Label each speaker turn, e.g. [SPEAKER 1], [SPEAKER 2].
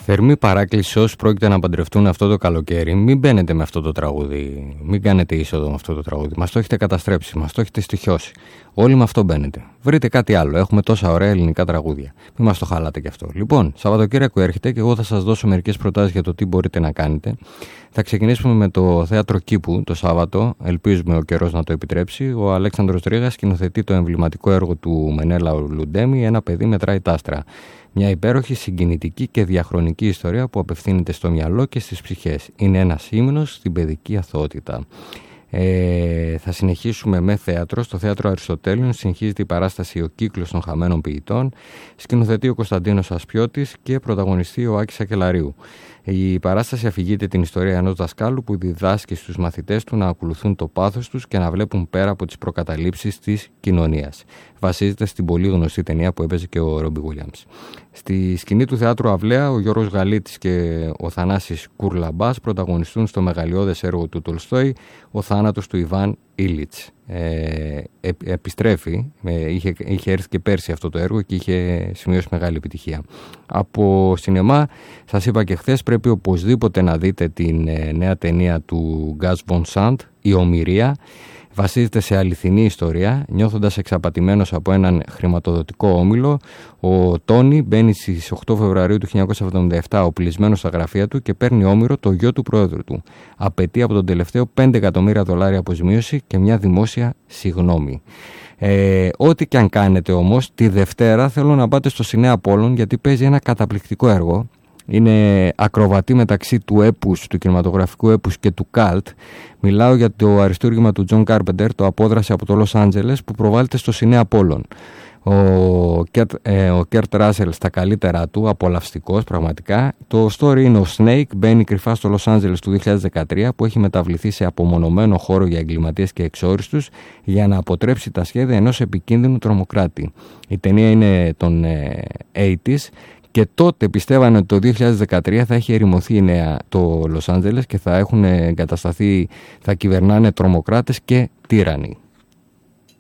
[SPEAKER 1] Θερμή παράκληση όσοι πρόκειται να παντρευτούν αυτό το καλοκαίρι, μην μπαίνετε με αυτό το τραγούδι, μην κάνετε είσοδο με αυτό το τραγούδι. Μας το έχετε καταστρέψει, μας το έχετε στοιχιώσει. Όλοι με αυτό μπαίνετε. Βρείτε κάτι άλλο. Έχουμε τόσα ωραία ελληνικά τραγούδια. Μην μας το χαλάτε κι αυτό. Λοιπόν, Σαββατοκύριακο έρχεται και εγώ θα σας δώσω μερικές προτάσεις για το τι μπορείτε να κάνετε. Θα ξεκινήσουμε με το Θέατρο Κήπου το Σάββατο. Ελπίζουμε ο καιρός να το επιτρέψει. Ο Αλέξανδρος Τρίγας σκηνοθετεί το εμβληματικό έργο του Μενέλα Λουντέμι, Ένα παιδί μετράει τ' άστρα. Μια υπέροχη, συγκινητική και διαχρονική ιστορία που απευθύνεται στο μυαλό και στις ψυχές. Είναι ένας ύμνος στην παιδική αθωότητα. Θα συνεχίσουμε με θέατρο. Στο Θέατρο Αριστοτέλειων συνεχίζεται η παράσταση «Ο κύκλος των χαμένων ποιητών». Σκηνοθετεί ο Κωνσταντίνος Ασπιώτης και πρωταγωνιστεί ο Άκης Ακελαρίου. Η παράσταση αφηγείται την ιστορία ενός δασκάλου που διδάσκει στους μαθητές του να ακολουθούν το πάθος τους και να βλέπουν πέρα από τις προκαταλήψεις της κοινωνίας. Βασίζεται στην πολύ γνωστή ταινία που έπαιζε και ο Ρόμπι Γουίλιαμς. Στη σκηνή του Θεάτρου Αυλαία, ο Γιώργος Γαλίτης και ο Θανάσης Κουρλαμπάς πρωταγωνιστούν στο μεγαλειώδες έργο του Τολστόη, «Ο θάνατος του Ιβάν Ήλιτς». Επιστρέφει, είχε έρθει και πέρσι αυτό το έργο και είχε σημειώσει μεγάλη επιτυχία. Από σινεμά, σας είπα και χθες, πρέπει οπωσδήποτε να δείτε την νέα ταινία του Γκάς Βον Σαντ, «Η Ομηρία». Βασίζεται σε αληθινή ιστορία. Νιώθοντας εξαπατημένος από έναν χρηματοδοτικό όμιλο, ο Τόνι μπαίνει στις 8 Φεβρουαρίου του 1977 οπλισμένος στα γραφεία του και παίρνει όμηρο το γιο του πρόεδρου του. Απαιτεί από τον τελευταίο $5 εκατομμύρια αποζημίωση και μια δημόσια συγγνώμη. Ό,τι και αν κάνετε όμως, τη Δευτέρα θέλω να πάτε στο Σινέα Πόλων, γιατί παίζει ένα καταπληκτικό έργο. Είναι ακροβατή μεταξύ του έπους, του κινηματογραφικού έπους και του καλτ. Μιλάω για το αριστούργημα του Τζον Κάρπεντερ, το «Απόδραση από το Λος Άντζελες», που προβάλλεται στο Σινέα Πόλων. Ο Κέρτ Ράσελ στα καλύτερά του, απολαυστικός πραγματικά. Το story είναι ο Snake, μπαίνει κρυφά στο Λος Άντζελες του 2013, που έχει μεταβληθεί σε απομονωμένο χώρο για εγκληματίες και εξόριστους, για να αποτρέψει τα σχέδια ενός επικίνδυνου τρομοκράτη. Η ταινία είναι των 80's. Και τότε πιστεύανε ότι το 2013 θα έχει ερημωθεί το Λος Άντζελες και θα έχουν εγκατασταθεί, θα κυβερνάνε τρομοκράτες και τύρανοι.